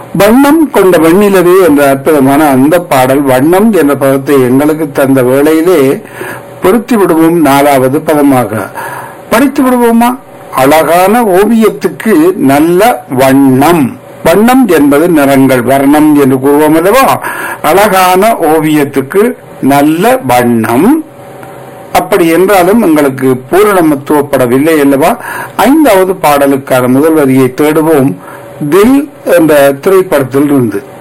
வண்ணம் கொண்ட வெண்ணிலவே என்ற அற்புதமான அந்த பாடல் வண்ணம் என்ற பதத்தை எங்களுக்கு தந்த வேளையிலே பொருத்தி விடுவோம். 4வது பதமாக படித்து விடுவோமா? அழகான ஓவியத்துக்கு நல்ல வண்ணம். வண்ணம் என்பது நிறங்கள், வர்ணம் என்று கூறுவோம் அல்லவா? அழகான ஓவியத்துக்கு நல்ல வண்ணம். அப்படி என்றாலும் எங்களுக்கு பூரணமத்துவப்படவில்லை அல்லவா? 5வது பாடலுக்கான முதல் வரியை தேடுவோம். தில் என்ற திரைப்படத்தில் இருந்து